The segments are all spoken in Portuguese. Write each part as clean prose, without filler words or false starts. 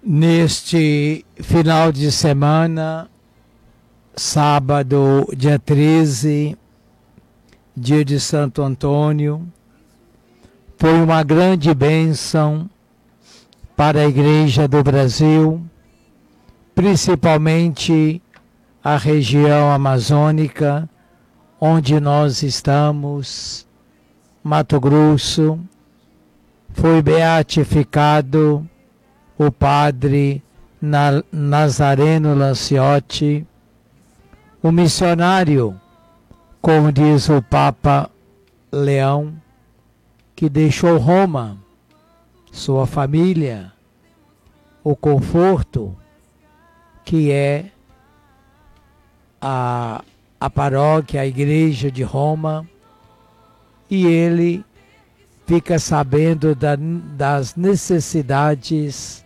Neste final de semana, sábado, dia 13, dia de Santo Antônio, foi uma grande bênção para a Igreja do Brasil, principalmente a região amazônica, onde nós estamos, Mato Grosso. Foi beatificado o padre Nazareno Lanciotti, o missionário, como diz o Papa Leão, que deixou Roma, sua família, o conforto que é a paróquia, a igreja de Roma, e ele fica sabendo das necessidades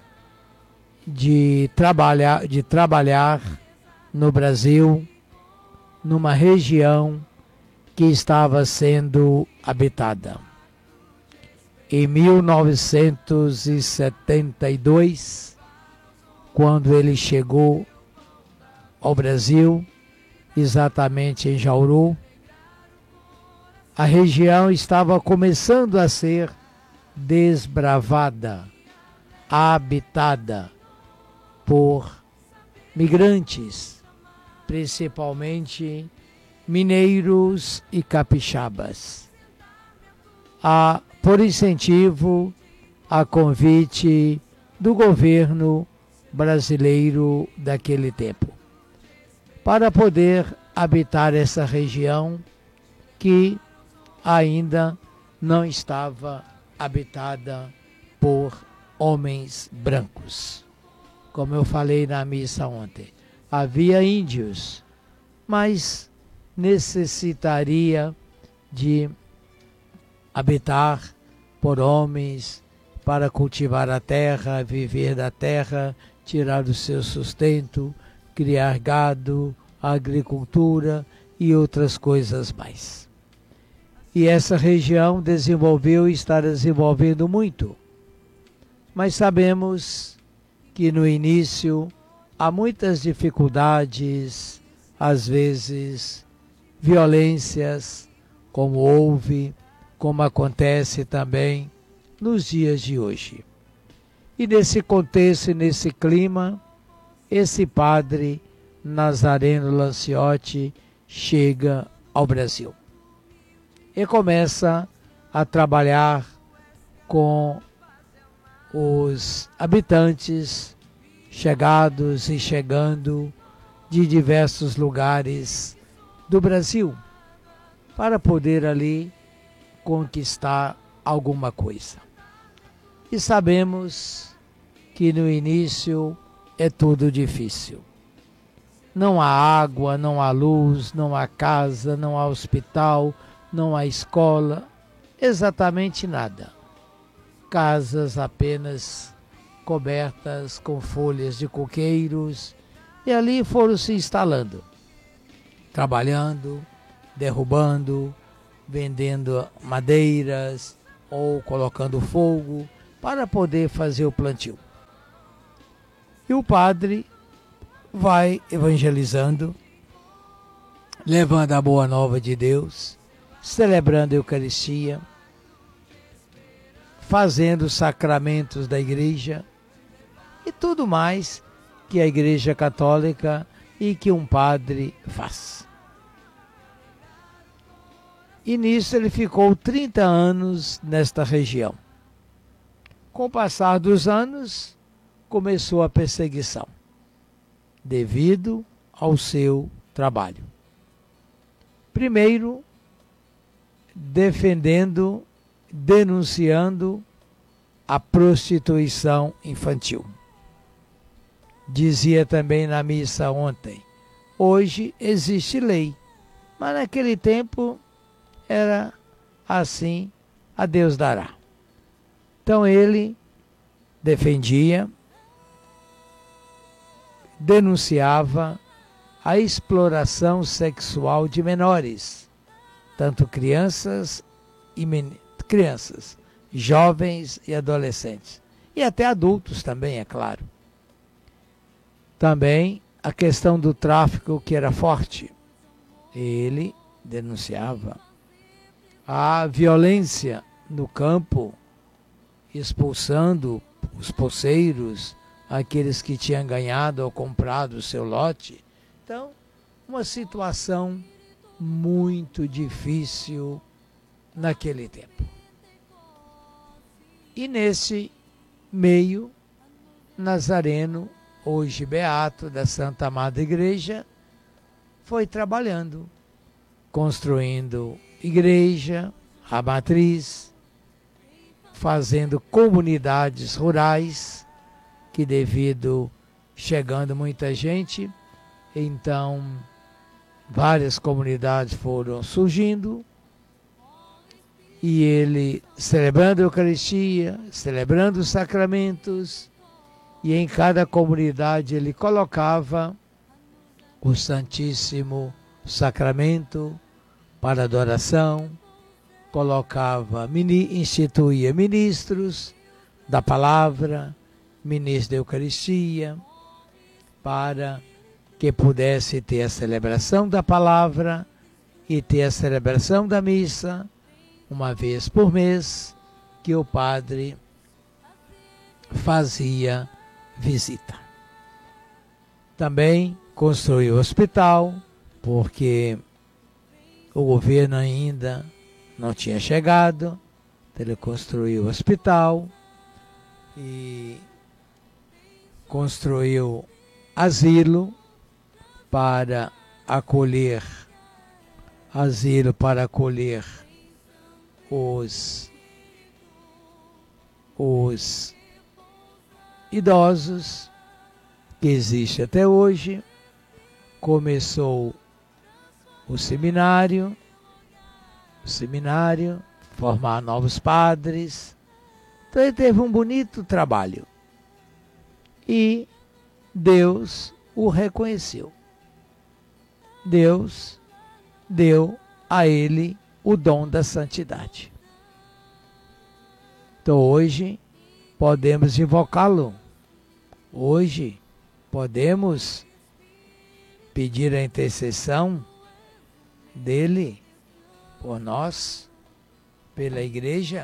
de trabalhar no Brasil, numa região que estava sendo habitada. Em 1972, quando ele chegou ao Brasil, exatamente em Jauru, a região estava começando a ser desbravada, habitada por migrantes, principalmente mineiros e capixabas. Por incentivo, a convite do governo brasileiro daquele tempo, para poder habitar essa região que ainda não estava habitada por homens brancos. Como eu falei na missa ontem, havia índios, mas necessitaria de habitar por homens para cultivar a terra, viver da terra, tirar o seu sustento, criar gado, agricultura e outras coisas mais. E essa região desenvolveu e está desenvolvendo muito. Mas sabemos que no início há muitas dificuldades, às vezes violências, como acontece também nos dias de hoje. E nesse contexto e nesse clima, esse padre Nazareno Lanciotti chega ao Brasil e começa a trabalhar com os habitantes chegados e chegando de diversos lugares do Brasil, para poder ali conquistar alguma coisa. E sabemos que no início é tudo difícil. Não há água, não há luz, não há casa, não há hospital, não há escola, exatamente nada. Casas apenas cobertas com folhas de coqueiros, e ali foram se instalando, trabalhando, derrubando, vendendo madeiras ou colocando fogo para poder fazer o plantio. E o padre vai evangelizando, levando a boa nova de Deus, celebrando a Eucaristia, fazendo os sacramentos da igreja e tudo mais que a Igreja Católica e que um padre faz. E nisso ele ficou 30 anos nesta região. Com o passar dos anos, começou a perseguição, devido ao seu trabalho. Primeiro, denunciando a prostituição infantil. Dizia também na missa ontem, hoje existe lei, mas naquele tempo era assim, a Deus dará. Então ele defendia, denunciava a exploração sexual de menores, tanto crianças, jovens e adolescentes. e até adultos também, é claro. Também a questão do tráfico, que era forte. Ele denunciava a violência no campo, expulsando os poceiros, aqueles que tinham ganhado ou comprado o seu lote. Então, uma situação muito difícil naquele tempo. E nesse meio, Nazareno, hoje beato da Santa Amada Igreja, foi trabalhando, construindo igreja, a matriz, fazendo comunidades rurais, que devido chegando muita gente, então várias comunidades foram surgindo, e ele celebrando a Eucaristia, celebrando os sacramentos, e em cada comunidade ele colocava o Santíssimo Sacramento para adoração, instituía ministros da palavra, ministros da Eucaristia, para que pudesse ter a celebração da palavra e ter a celebração da missa, uma vez por mês, que o padre fazia visita. Também construiu o hospital, porque o governo ainda não tinha chegado, ele construiu o hospital e construiu asilo para acolher os idosos, que existe até hoje. Começou o seminário, formar novos padres. Então ele teve um bonito trabalho. E Deus o reconheceu. Deus deu a ele o dom da santidade. Então hoje podemos invocá-lo. Hoje podemos pedir a intercessão dele por nós, pela igreja,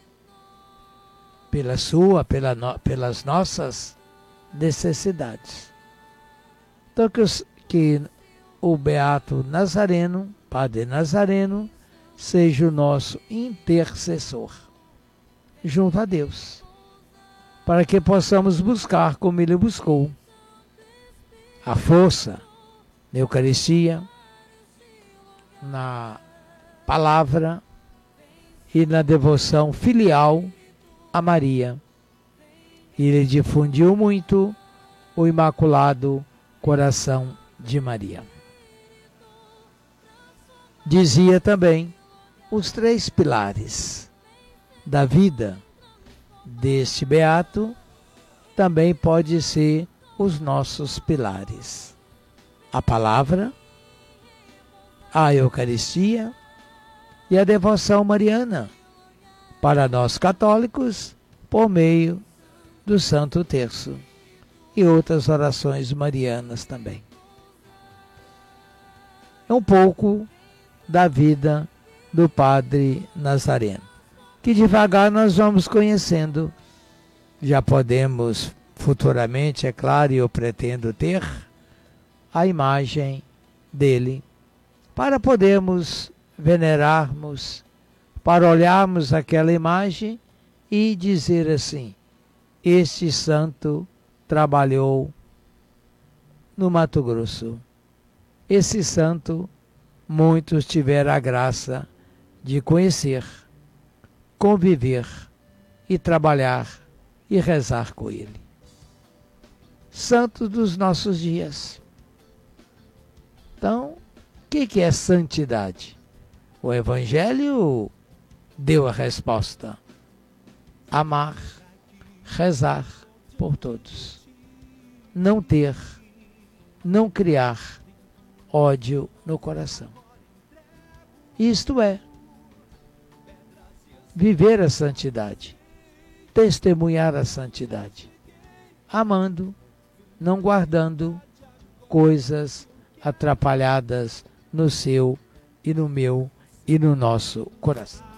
pelas nossas necessidades. Então que o Beato Nazareno, Padre Nazareno, seja o nosso intercessor junto a Deus, para que possamos buscar, como ele buscou, a força na Eucaristia, na palavra e na devoção filial a Maria. E ele difundiu muito o Imaculado Coração de Maria. Dizia também os 3 pilares da vida deste beato também pode ser os nossos pilares: a palavra, a Eucaristia e a devoção mariana, para nós católicos, por meio do Santo Terço e outras orações marianas também. É um pouco da vida do Padre Nazareno, que devagar nós vamos conhecendo. Já podemos futuramente, é claro, e eu pretendo ter a imagem dele, para podermos venerarmos, para olharmos aquela imagem e dizer assim: este santo trabalhou no Mato Grosso. Esse santo muitos tiveram a graça de conhecer, conviver e trabalhar e rezar com ele. Santo dos nossos dias. Então, o que é santidade? O Evangelho deu a resposta: amar, rezar por todos, não ter, não criar ódio no coração. Isto é viver a santidade, testemunhar a santidade, amando, não guardando coisas atrapalhadas no seu e no meu e no nosso coração.